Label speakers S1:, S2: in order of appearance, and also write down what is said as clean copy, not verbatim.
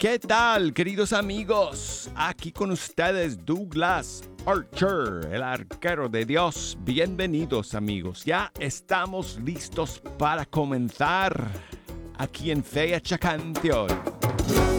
S1: ¿Qué tal, queridos amigos? Aquí con ustedes Douglas Archer, el arquero de Dios. Bienvenidos, amigos. Ya estamos listos para comenzar aquí en Fecha Canción.